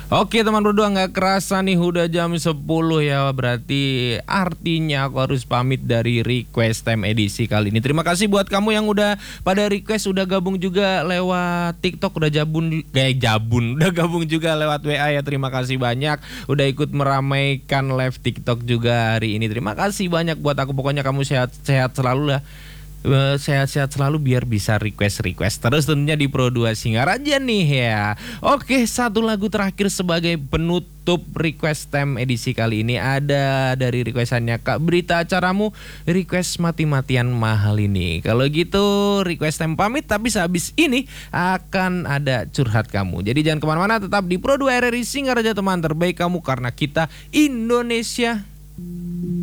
Oke teman berdua, nggak kerasa nih udah jam 10 ya. Berarti artinya aku harus pamit dari Request Time edisi kali ini. Terima kasih buat kamu yang udah pada request, udah gabung juga lewat TikTok, udah udah gabung juga lewat WA ya. Terima kasih banyak udah ikut meramaikan live TikTok juga hari ini. Terima kasih banyak buat aku. Pokoknya kamu sehat-sehat selalu lah. Sehat-sehat selalu biar bisa request terus tentunya di Pro 2 Singaraja nih ya. Oke, satu lagu terakhir sebagai penutup Request Time edisi kali ini ada dari requestannya Kak Berita Acaramu, request mati-matian mahal ini. Kalau gitu Request Time pamit, tapi sehabis ini akan ada curhat kamu. Jadi jangan kemana-mana, tetap di Pro 2 RRI Singaraja, teman terbaik kamu, karena kita Indonesia.